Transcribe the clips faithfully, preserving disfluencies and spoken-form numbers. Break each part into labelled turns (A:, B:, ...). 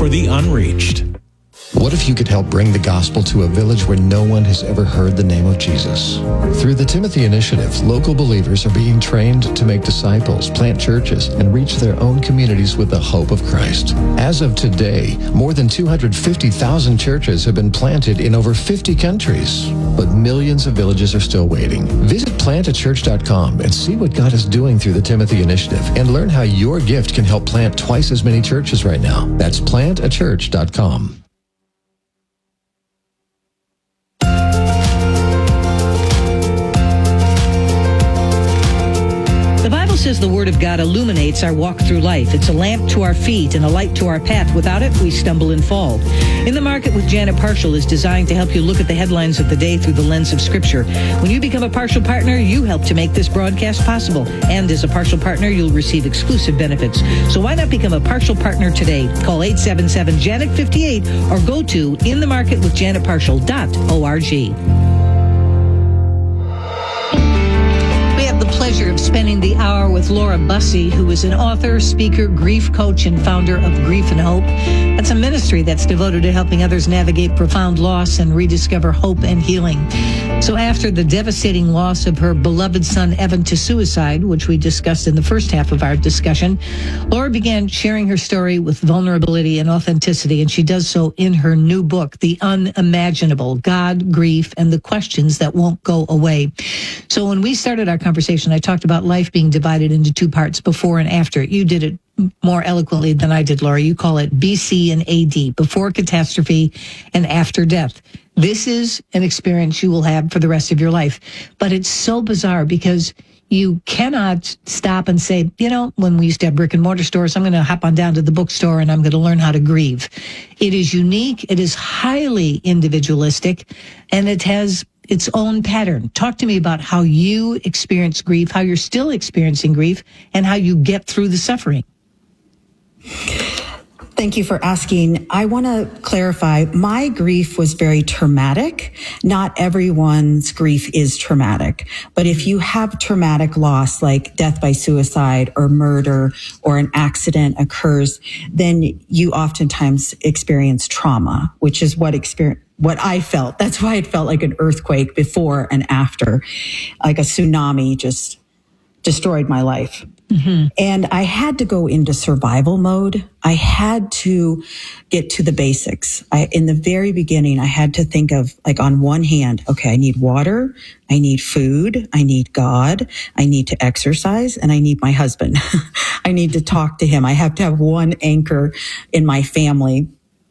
A: for the unreached.
B: What if you could help bring the gospel to a village where no one has ever heard the name of Jesus? Through the Timothy Initiative, local believers are being trained to make disciples, plant churches, and reach their own communities with the hope of Christ. As of today, more than two hundred fifty thousand churches have been planted in over fifty countries. But millions of villages are still waiting. Visit plant a church dot com and see what God is doing through the Timothy Initiative and learn how your gift can help plant twice as many churches right now. That's plant a church dot com.
C: The Bible says the Word of God illuminates our walk through life. It's a lamp to our feet and a light to our path. Without it, we stumble and fall. In the Market with Janet Partial is designed to help you look at the headlines of the day through the lens of Scripture. When you become a partial partner, you help to make this broadcast possible. And as a partial partner, you'll receive exclusive benefits. So why not become a partial partner today? Call eight seven seven, Janet fifty-eight or go to in the market with janet partial dot org. Pleasure of spending the hour with Laura Bussey, who is an author, speaker, grief coach, and founder of Grief and Hope. That's a ministry that's devoted to helping others navigate profound loss and rediscover hope and healing. So after the devastating loss of her beloved son, Evan, to suicide, which we discussed in the first half of our discussion, Laura began sharing her story with vulnerability and authenticity, and she does so in her new book, The Unimaginable: God, Grief, and the Questions That Won't Go Away. So when we started our conversation, I talked about life being divided into two parts, before and after. You did it more eloquently than I did, Laura. You call it B C and A D, before catastrophe and after death. This is an experience you will have for the rest of your life. But it's so bizarre because you cannot stop and say, you know, when we used to have brick and mortar stores, I'm going to hop on down to the bookstore and I'm going to learn how to grieve. It is unique. It is highly individualistic, and it has its own pattern. Talk to me about how you experience grief, how you're still experiencing grief, and how you get through the suffering.
D: Thank you for asking. I want to clarify, my grief was very traumatic. Not everyone's grief is traumatic, but if you have traumatic loss like death by suicide or murder or an accident occurs, then you oftentimes experience trauma, which is what experience what I felt. That's why it felt like an earthquake before and after, like a tsunami just destroyed my life. Mm-hmm. And I had to go into survival mode. I had to get to the basics. I, in the very beginning, I had to think of, like, on one hand, okay, I need water, I need food, I need God, I need to exercise, and I need my husband. I need to talk to him. I have to have one anchor in my family.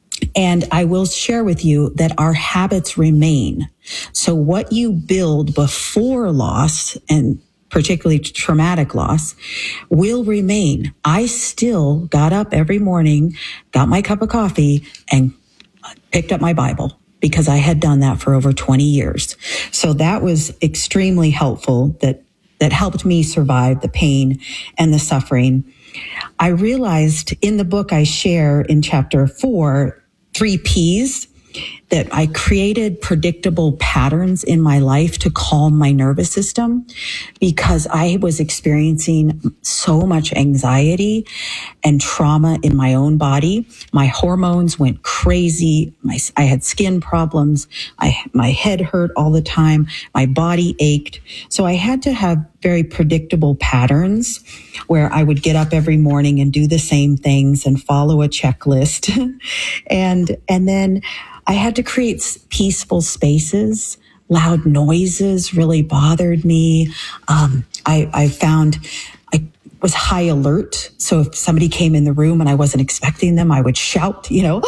D: And I will share with you that our habits remain. So what you build before loss, and particularly traumatic loss, will remain. I still got up every morning, got my cup of coffee, and picked up my Bible because I had done that for over twenty years. So that was extremely helpful. That, that helped me survive the pain and the suffering. I realized in the book I share in chapter four, three P's, that I created predictable patterns in my life to calm my nervous system because I was experiencing so much anxiety and trauma in my own body. My hormones went crazy. My, I had skin problems. I, my head hurt all the time. My body ached. So I had to have very predictable patterns where I would get up every morning and do the same things and follow a checklist. and, and then I had to create peaceful spaces. Loud noises really bothered me. Um, I, I found I was high alert. So if somebody came in the room and I wasn't expecting them, I would shout, you know.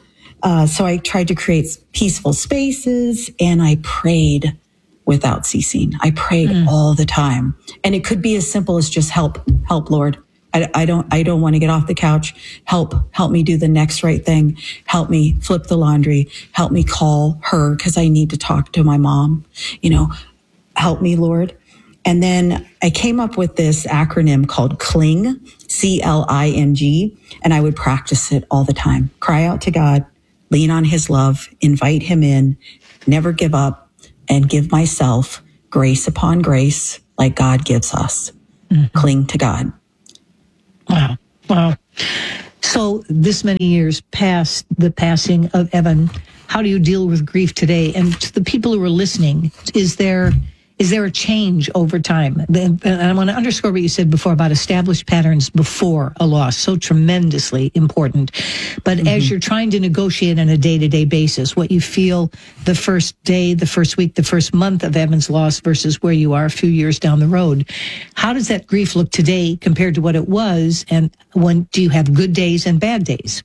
D: uh, so I tried to create peaceful spaces, and I prayed without ceasing. I prayed mm. all the time. And it could be as simple as just help, help, Lord. I, I don't, I don't want to get off the couch. Help, help me do the next right thing. Help me flip the laundry. Help me call her because I need to talk to my mom. You know, help me, Lord. And then I came up with this acronym called CLING, C L I N G, and I would practice it all the time. Cry out to God, lean on his love, invite him in, never give up, and give myself grace upon grace like God gives us. Mm-hmm. Cling to God.
C: Wow. Wow. So this many years past the passing of Evan, how do you deal with grief today? And to the people who are listening, is there is there a change over time? And I want to underscore what you said before about established patterns before a loss, so tremendously important. But mm-hmm. as you're trying to negotiate on a day-to-day basis, what you feel the first day, the first week, the first month of Evan's loss versus where you are a few years down the road, how does that grief look today compared to what it was? And when do you have good days and bad days?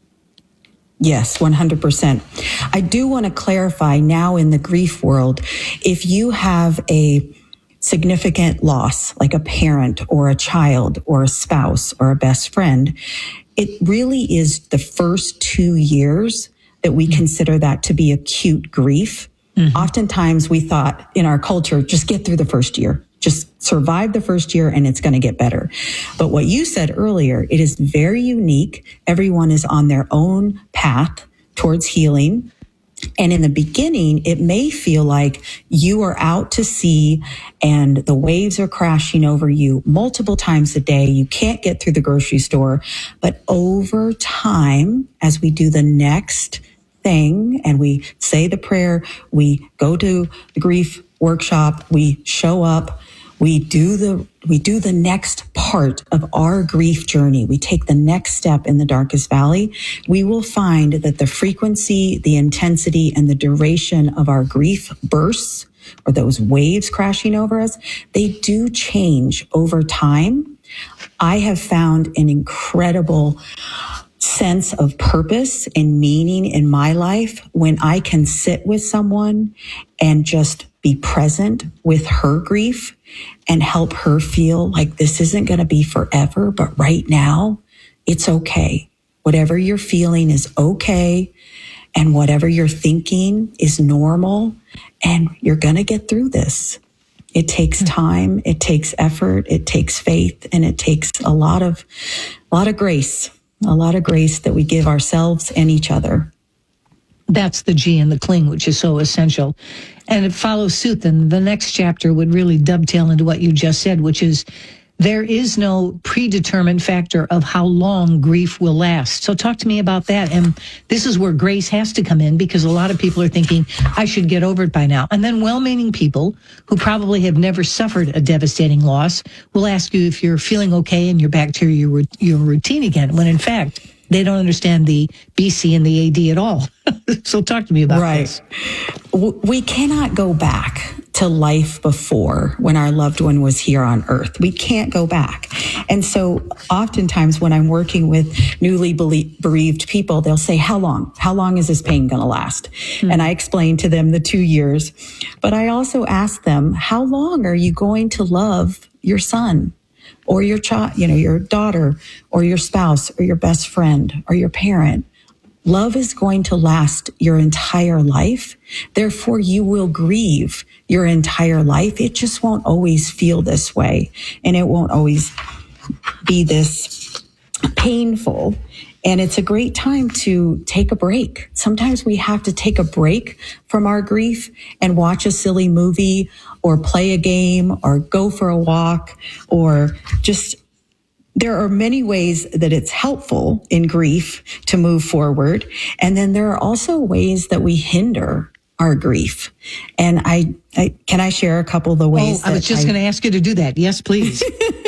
D: Yes, one hundred percent. I do want to clarify now in the grief world, if you have a significant loss, like a parent or a child or a spouse or a best friend, it really is the first two years that we mm-hmm. consider that to be acute grief. Mm-hmm. Oftentimes we thought in our culture, just get through the first year. Just survive the first year and it's going to get better. But what you said earlier, it is very unique. Everyone is on their own path towards healing. And in the beginning, it may feel like you are out to sea and the waves are crashing over you multiple times a day. You can't get through the grocery store. But over time, as we do the next thing and we say the prayer, we go to the grief workshop, we show up, we do the we do the next part of our grief journey. We take the next step in the darkest valley. We will find that the frequency, the intensity, and the duration of our grief bursts or those waves crashing over us, they do change over time. I have found an incredible sense of purpose and meaning in my life when I can sit with someone and just be present with her grief and help her feel like this isn't going to be forever, but right now it's okay. Whatever you're feeling is okay. And whatever you're thinking is normal. And you're going to get through this. It takes time. It takes effort. It takes faith. And it takes a lot of, a lot of grace, a lot of grace that we give ourselves and each other.
C: That's the G in the cling, which is so essential. And it follows suit. Then the next chapter would really dovetail into what you just said, which is there is no predetermined factor of how long grief will last. So talk to me about that. And this is where grace has to come in, because a lot of people are thinking, I should get over it by now. And then well-meaning people who probably have never suffered a devastating loss will ask you if you're feeling okay and you're back to your, your routine again, when in fact, they don't understand the B C and the A D at all. So talk to me about
D: right.
C: this.
D: We cannot go back to life before when our loved one was here on earth. We can't go back. And so oftentimes when I'm working with newly bereaved people, they'll say, how long? How long is this pain going to last? Mm-hmm. And I explain to them the two years. But I also ask them, how long are you going to love your son? Or your child, you know, your daughter, or your spouse, or your best friend, or your parent. Love is going to last your entire life. Therefore, you will grieve your entire life. It just won't always feel this way. And it won't always be this painful. And it's a great time to take a break. Sometimes we have to take a break from our grief and watch a silly movie or play a game or go for a walk, or just, there are many ways that it's helpful in grief to move forward. And then there are also ways that we hinder our grief. And I, I can I share a couple of the ways?
C: Oh, I was just going to ask you to do that. Yes, please.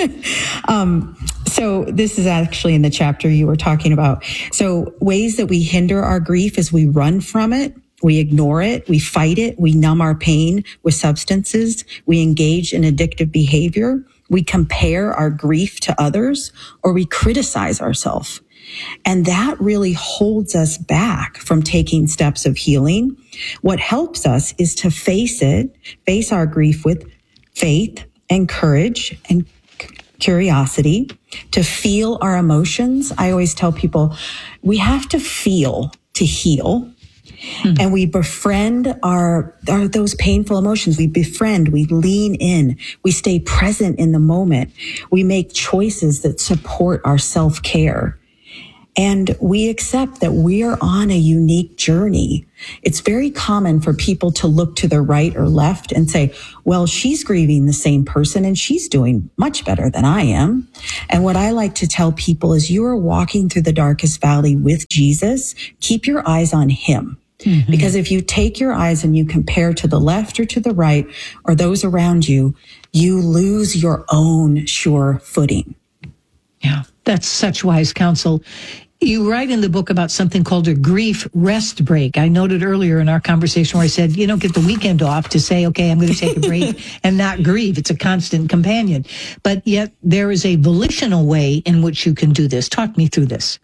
D: um, so this is actually in the chapter you were talking about. So ways that we hinder our grief is we run from it. We ignore it, we fight it, we numb our pain with substances, we engage in addictive behavior, we compare our grief to others, or we criticize ourselves. And that really holds us back from taking steps of healing. What helps us is to face it, face our grief with faith and courage and curiosity, to feel our emotions. I always tell people we have to feel to heal. Mm-hmm. And we befriend our, our, those painful emotions. We befriend, we lean in, we stay present in the moment. We make choices that support our self-care. and we accept that we are on a unique journey. It's very common for people to look to the right or left and say, well, she's grieving the same person and she's doing much better than I am. And what I like to tell people is you are walking through the darkest valley with Jesus. Keep your eyes on him. Mm-hmm. Because if you take your eyes and you compare to the left or to the right or those around you, you lose your own sure footing.
C: Yeah, that's such wise counsel. You write in the book about something called a grief rest break. I noted earlier in our conversation where I said, you don't get the weekend off to say, okay, I'm going to take a break and not grieve. It's a constant companion. But yet there is a volitional way in which you can do this. Talk me through this.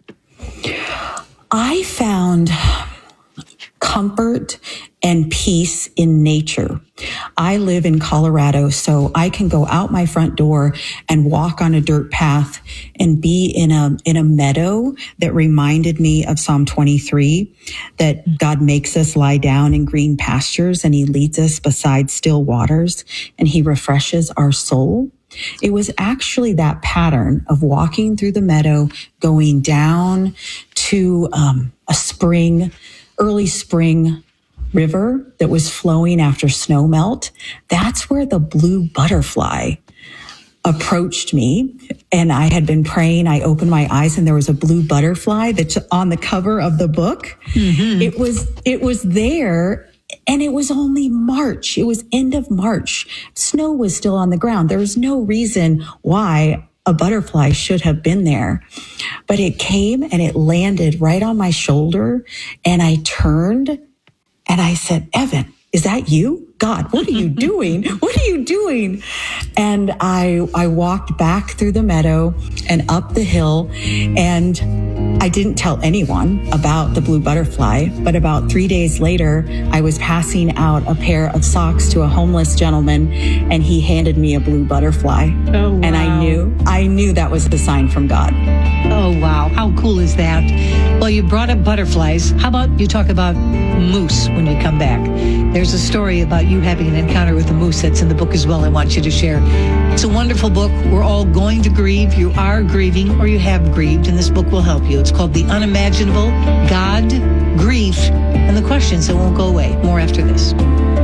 D: I found comfort and peace in nature. I live in Colorado, so I can go out my front door and walk on a dirt path and be in a in a meadow that reminded me of Psalm twenty-three, that God makes us lie down in green pastures and he leads us beside still waters and he refreshes our soul. It was actually that pattern of walking through the meadow, going down to um, a spring, early spring river that was flowing after snow melt. That's where the blue butterfly approached me. And I had been praying. I opened my eyes and there was a blue butterfly that's on the cover of the book. Mm-hmm. It was, it was there. And it was only March. It was end of March. Snow was still on the ground. There was no reason why a butterfly should have been there. But it came and it landed right on my shoulder. And I turned and I said, Evan, is that you? God, what are you doing? What are you doing? And I, I walked back through the meadow and up the hill, and I didn't tell anyone about the blue butterfly, but about three days later, I was passing out a pair of socks to a homeless gentleman, and he handed me a blue butterfly. Oh, wow. And I knew, I knew that was the sign from God.
C: Oh, wow. How cool is that? Well, you brought up butterflies. How about you talk about moose when you come back? There's a story about you having an encounter with a moose that's in the book as well I want you to share. It's a wonderful book. We're all going to grieve. You are grieving or you have grieved, and this book will help you. It's called The Unimaginable, God, Grief, and the Questions That Won't Go Away. More after this.